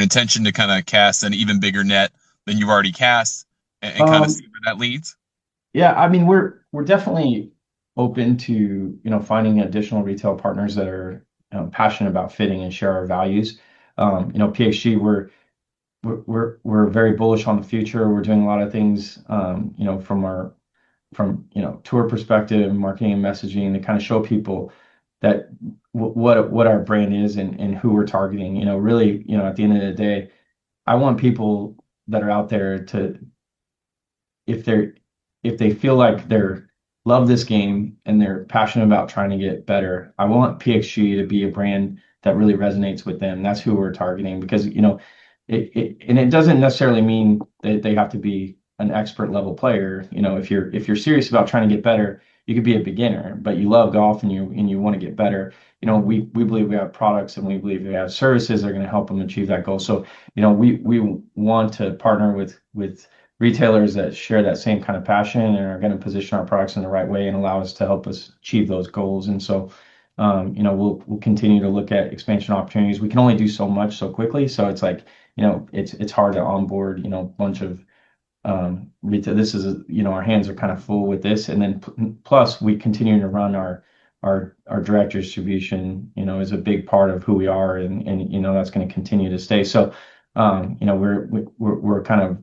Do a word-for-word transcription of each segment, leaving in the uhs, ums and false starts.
intention to kind of cast an even bigger net than you've already cast and, and kind of Um, see where that leads? yeah, I mean, we're we're definitely open to, you know, finding additional retail partners that are um, passionate about fitting and share our values. Um, you know, P X G, we're we're we're we're very bullish on the future. We're doing a lot of things, um, you know, from our from you know tour perspective, marketing and messaging to kind of show people that w what what our brand is and and who we're targeting. You know, really, you know, at the end of the day, I want people that are out there to if they're if they feel like they're love this game and they're passionate about trying to get better, I want P X G to be a brand that really resonates with them. That's who we're targeting because you know it, it and it doesn't necessarily mean that they have to be an expert level player. You know, if you're if you're serious about trying to get better, you could be a beginner, but you love golf and you and you want to get better. You know, we we believe we have products and we believe we have services that are going to help them achieve that goal. So, you know, we we want to partner with with retailers that share that same kind of passion and are going to position our products in the right way and allow us to help us achieve those goals. And so, um, you know, we'll we'll continue to look at expansion opportunities. We can only do so much so quickly, so it's like, you know, it's it's hard to onboard, you know, a bunch of um, retail. This is, a, you know, our hands are kind of full with this, and then pl- plus we continue to run our our our direct distribution, you know, is a big part of who we are, and and you know that's going to continue to stay. So, um, you know, we're we're we're kind of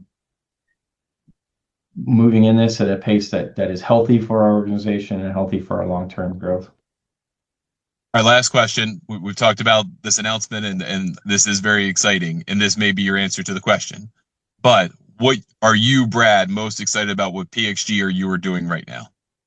moving in this at a pace that that is healthy for our organization and healthy for our long-term growth. Our last question. We, we've talked about this announcement, and and this is very exciting, and this may be your answer to the question. But what are you, Brad, most excited about what P X G or you are doing right now?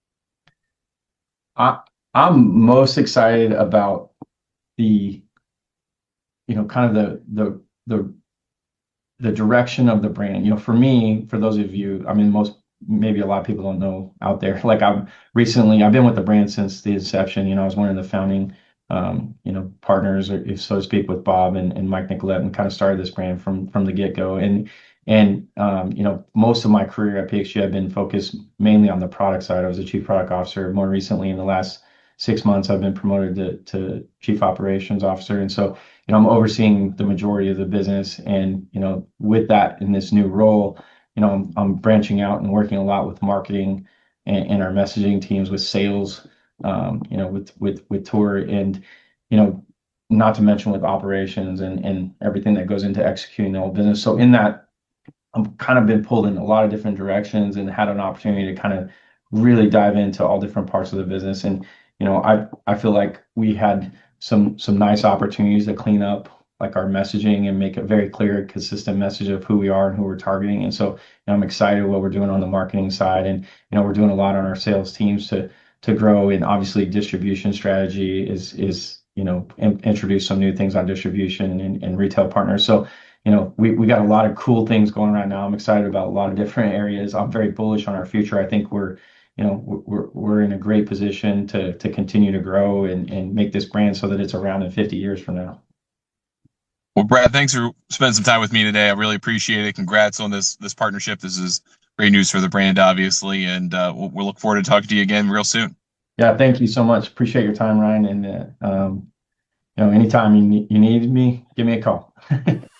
I I'm most excited about the, you know, kind of the the the the direction of the brand. You know, for me, for those of you, I mean, most maybe a lot of people don't know out there. Like I've recently, I've been with the brand since the inception. You know, I was one of the founding, um, you know, partners, or if so to speak, with Bob and, and Mike Nicolette, and kind of started this brand from from the get go. And and um, you know, most of my career at P X G, I've been focused mainly on the product side. I was a chief product officer. More recently, in the last six months, I've been promoted to to chief operations officer, and so you know, I'm overseeing the majority of the business. And, you know, with that in this new role, you know, I'm, I'm branching out and working a lot with marketing and, and our messaging teams with sales, um, you know, with, with, with tour and, you know, not to mention with operations and, and everything that goes into executing the whole business. So in that, I'm kind of been pulled in a lot of different directions and had an opportunity to kind of really dive into all different parts of the business. And, you know, I, I feel like we had some some nice opportunities to clean up like our messaging and make a very clear, consistent message of who we are and who we're targeting. And so, you know, I'm excited what we're doing on the marketing side, and you know, we're doing a lot on our sales teams to to grow. And obviously, distribution strategy is is you know in, introduce some new things on distribution and, and retail partners. So, you know, we we got a lot of cool things going right now. I'm excited about a lot of different areas. I'm very bullish on our future. I think we're you know we're we're in a great position to to continue to grow and and make this brand so that it's around in fifty years from now. Well, Brad, thanks for spending some time with me today. I really appreciate it. Congrats on this this partnership. This is great news for the brand, obviously, and uh, we'll, we'll look forward to talking to you again real soon. Yeah, thank you so much. Appreciate your time, Ryan. And uh, um, you know, anytime you need, you need me, give me a call.